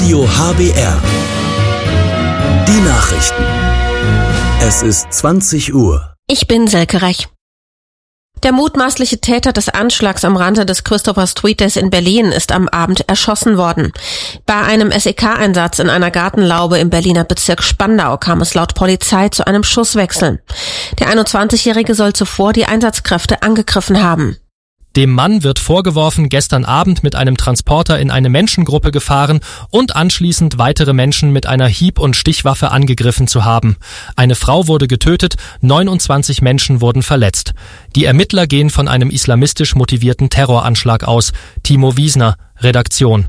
Radio HBR. Die Nachrichten. Es ist 20 Uhr. Ich bin Selke Rech. Der mutmaßliche Täter des Anschlags am Rande des Christopher Street Days in Berlin ist am Abend erschossen worden. Bei einem SEK-Einsatz in einer Gartenlaube im Berliner Bezirk Spandau kam es laut Polizei zu einem Schusswechsel. Der 21-Jährige soll zuvor die Einsatzkräfte angegriffen haben. Dem Mann wird vorgeworfen, gestern Abend mit einem Transporter in eine Menschengruppe gefahren und anschließend weitere Menschen mit einer Hieb- und Stichwaffe angegriffen zu haben. Eine Frau wurde getötet, 29 Menschen wurden verletzt. Die Ermittler gehen von einem islamistisch motivierten Terroranschlag aus. Timo Wiesner, Redaktion.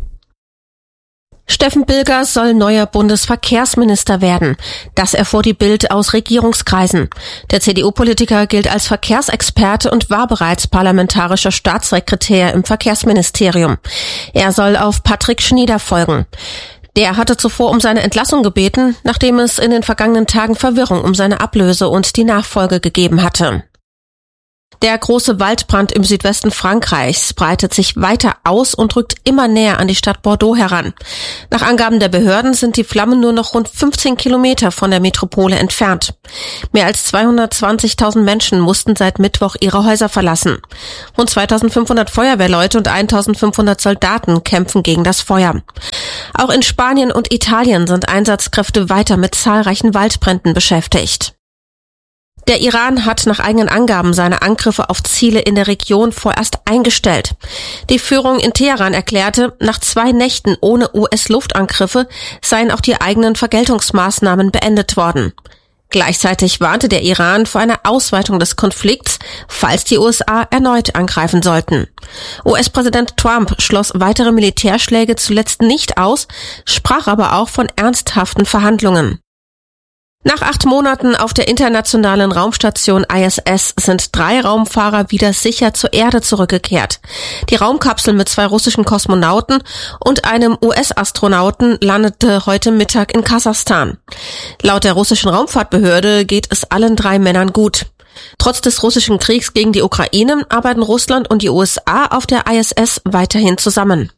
Steffen Bilger soll neuer Bundesverkehrsminister werden. Das erfuhr die Bild aus Regierungskreisen. Der CDU-Politiker gilt als Verkehrsexperte und war bereits parlamentarischer Staatssekretär im Verkehrsministerium. Er soll auf Patrick Schnieder folgen. Der hatte zuvor um seine Entlassung gebeten, nachdem es in den vergangenen Tagen Verwirrung um seine Ablöse und die Nachfolge gegeben hatte. Der große Waldbrand im Südwesten Frankreichs breitet sich weiter aus und rückt immer näher an die Stadt Bordeaux heran. Nach Angaben der Behörden sind die Flammen nur noch rund 15 Kilometer von der Metropole entfernt. Mehr als 220.000 Menschen mussten seit Mittwoch ihre Häuser verlassen. Rund 2.500 Feuerwehrleute und 1.500 Soldaten kämpfen gegen das Feuer. Auch in Spanien und Italien sind Einsatzkräfte weiter mit zahlreichen Waldbränden beschäftigt. Der Iran hat nach eigenen Angaben seine Angriffe auf Ziele in der Region vorerst eingestellt. Die Führung in Teheran erklärte, nach 2 Nächten ohne US-Luftangriffe seien auch die eigenen Vergeltungsmaßnahmen beendet worden. Gleichzeitig warnte der Iran vor einer Ausweitung des Konflikts, falls die USA erneut angreifen sollten. US-Präsident Trump schloss weitere Militärschläge zuletzt nicht aus, sprach aber auch von ernsthaften Verhandlungen. Nach 8 Monaten auf der internationalen Raumstation ISS sind 3 Raumfahrer wieder sicher zur Erde zurückgekehrt. Die Raumkapsel mit 2 russischen Kosmonauten und einem US-Astronauten landete heute Mittag in Kasachstan. Laut der russischen Raumfahrtbehörde geht es allen 3 Männern gut. Trotz des russischen Kriegs gegen die Ukraine arbeiten Russland und die USA auf der ISS weiterhin zusammen.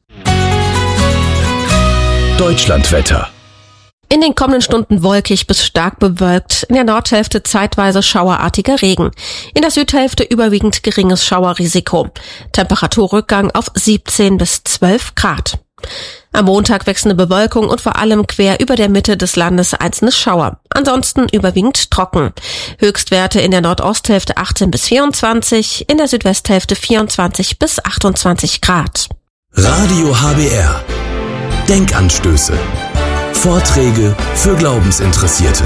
Deutschlandwetter. In den kommenden Stunden wolkig bis stark bewölkt, in der Nordhälfte zeitweise schauerartiger Regen, in der Südhälfte überwiegend geringes Schauerrisiko. Temperaturrückgang auf 17 bis 12 Grad. Am Montag wechselnde Bewölkung und vor allem quer über der Mitte des Landes einzelne Schauer. Ansonsten überwiegend trocken. Höchstwerte in der Nordosthälfte 18 bis 24, in der Südwesthälfte 24 bis 28 Grad. Radio HBR. Denkanstöße. Vorträge für Glaubensinteressierte.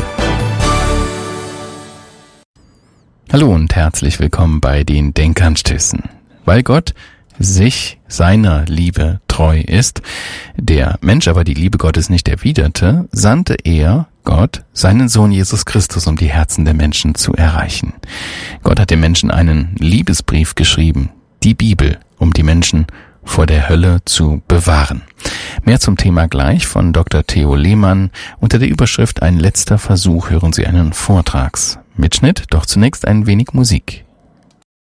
Hallo und herzlich willkommen bei den Denkanstößen. Weil Gott sich seiner Liebe treu ist, der Mensch aber die Liebe Gottes nicht erwiderte, sandte er, Gott, seinen Sohn Jesus Christus, um die Herzen der Menschen zu erreichen. Gott hat dem Menschen einen Liebesbrief geschrieben, die Bibel, um die Menschen vor der Hölle zu bewahren. Mehr zum Thema gleich von Dr. Theo Lehmann. Unter der Überschrift Ein letzter Versuch hören Sie einen Vortragsmitschnitt, doch zunächst ein wenig Musik.